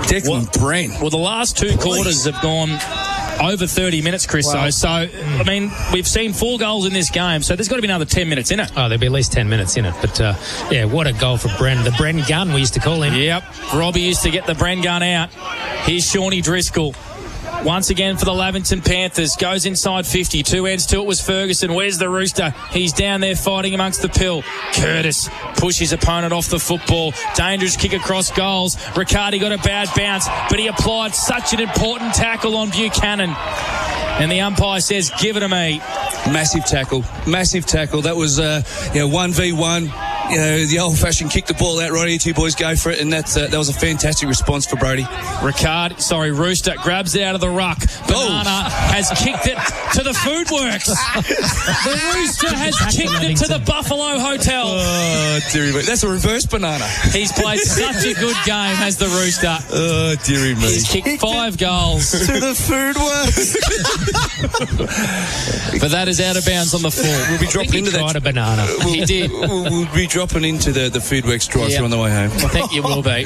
Declan Breen. Well, the last two quarters have gone over 30 minutes, Chris. Wow. So, I mean, we've seen 4 goals in this game, so there's got to be another 10 minutes in it. Oh, there'll be at least 10 minutes in it. But, yeah, what a goal for Bren. The Bren gun, we used to call him. Yep. Robbie used to get the Bren gun out. Here's Shawnee Driscoll. Once again for the Lavington Panthers. Goes inside 50. 2 ends to it was Ferguson. Where's the Rooster? He's down there fighting amongst the pill. Curtis pushed his opponent off the football. Dangerous kick across goals. Riccardi got a bad bounce, but he applied such an important tackle on Buchanan. And the umpire says, give it to me. Massive tackle. That was, 1v1. The old-fashioned kick the ball out right here, 2 boys go for it, and that was a fantastic response for Brody. Rooster grabs it out of the ruck. Banana has kicked it to the Food Works. The Rooster has kicked it to the Buffalo Hotel. Oh, dearie me. That's a reverse banana. He's played such a good game as the Rooster. Oh, dearie me. He's kicked 5 goals. To the Food Works. But that is out of bounds on the floor. We'll be dropping into that. A banana. He did. We'll be dropping into the Foodworks drive-thru on the way home. I think you will be.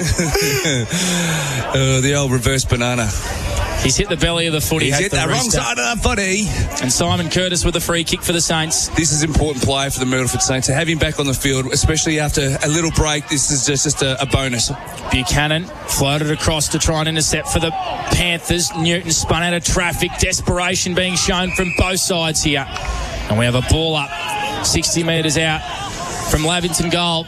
The old reverse banana. He's hit the belly of the footy. He's hit the wrong side of the footy. And Simon Curtis with a free kick for the Saints. This is an important play for the Myrtleford Saints. To have him back on the field, especially after a little break, this is just a bonus. Buchanan floated across to try and intercept for the Panthers. Newton spun out of traffic. Desperation being shown from both sides here. And we have a ball up 60 metres out from Lavington goal.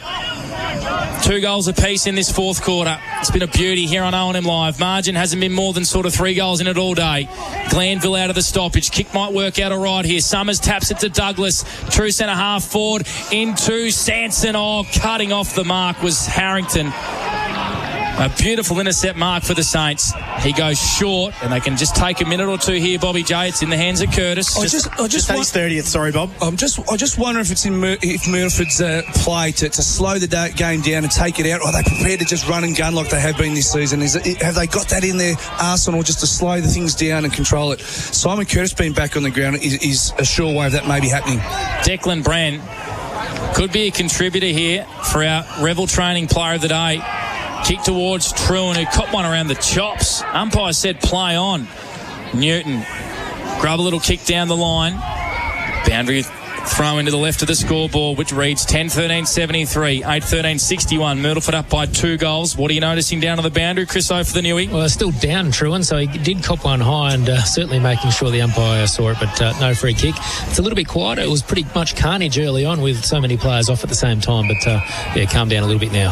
2 goals apiece in this fourth quarter. It's been a beauty here on O&M Live. Margin hasn't been more than sort of 3 goals in it all day. Glanville out of the stoppage. Kick might work out all right here. Summers taps it to Douglas. True centre half forward into Sanson. Oh, cutting off the mark was Harrington. A beautiful intercept mark for the Saints. He goes short, and they can just take a minute or 2 here, Bobby J. It's in the hands of Curtis. I just his 30th. Sorry, Bob. I just wonder if it's in Myrtleford's play to slow the game down and take it out, or are they prepared to just run and gun like they have been this season? Have they got that in their arsenal just to slow the things down and control it? Simon Curtis being back on the ground is a sure way of that maybe happening. Declan Brand could be a contributor here for our Revel Training Player of the Day. Kick towards Truen, who caught one around the chops. Umpire said play on. Newton grab a little kick down the line. Boundary throw into the left of the scoreboard, which reads 10-13-73, 8-13-61. Myrtleford up by 2 goals. What are you noticing down on the boundary, Chris O, for the Newie? Well, still down, Truen, so he did cop one high and certainly making sure the umpire saw it, but no free kick. It's a little bit quieter. It was pretty much carnage early on with so many players off at the same time, but calm down a little bit now.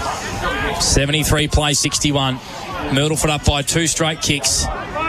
73 play 61. Myrtleford up by 2 straight kicks.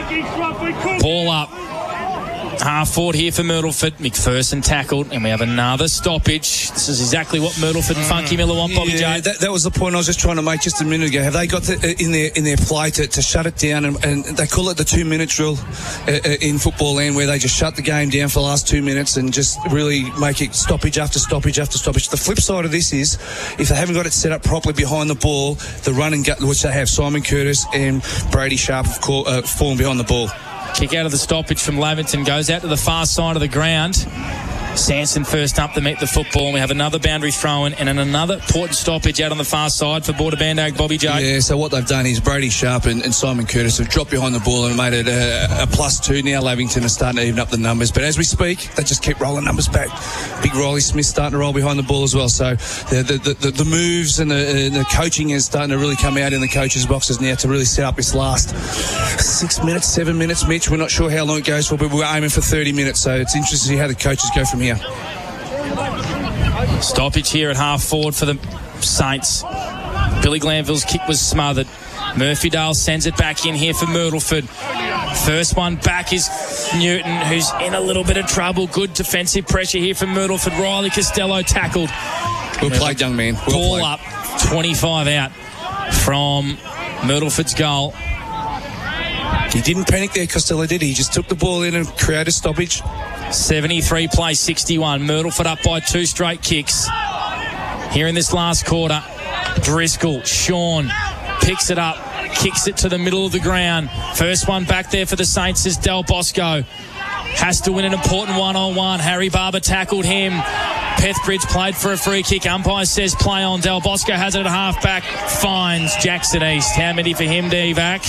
Ball up. Half forward here for Myrtleford. McPherson tackled, and we have another stoppage. This is exactly what Myrtleford and Funky Miller want, Bobby J. That was the point I was just trying to make just a minute ago. Have they got in their play to shut it down? And they call it the 2-minute drill in football land, where they just shut the game down for the last 2 minutes and just really make it stoppage after stoppage after stoppage. The flip side of this is, if they haven't got it set up properly behind the ball, the run and gut, which they have, Simon Curtis and Brady Sharp have fallen behind the ball. Kick out of the stoppage from Lavington, goes out to the far side of the ground. Sanson first up to meet the football. We have another boundary throw-in and another important stoppage out on the far side for Border Bandag, Bobby J. Yeah, so what they've done is Brady Sharp and Simon Curtis have dropped behind the ball and made it a +2. Now Lavington are starting to even up the numbers. But as we speak, they just keep rolling numbers back. Big Riley Smith starting to roll behind the ball as well. So the moves and the coaching is starting to really come out in the coaches' boxes now to really set up this last 6 minutes, 7 minutes, Mitch. We're not sure how long it goes for, but we're aiming for 30 minutes. So it's interesting to see how the coaches go from here. Stoppage here at half forward for the Saints. Billy Glanville's kick was smothered. Murphydale sends it back in here for Myrtleford. First one back is Newton, who's in a little bit of trouble. Good defensive pressure here from Myrtleford. Riley Costello tackled. Well played, young man. Ball up, 25 out from Myrtleford's goal. He didn't panic there, Costello, did he? He just took the ball in and created stoppage. 73 play 61. Myrtleford up by 2 straight kicks. Here in this last quarter, Driscoll, Sean picks it up, kicks it to the middle of the ground. First one back there for the Saints is Del Bosco. Has to win an important one-on-one. Harry Barber tackled him. Pethbridge played for a free kick. Umpire says play on. Del Bosco has it at half back. Finds Jackson East. How many for him, D-Vac?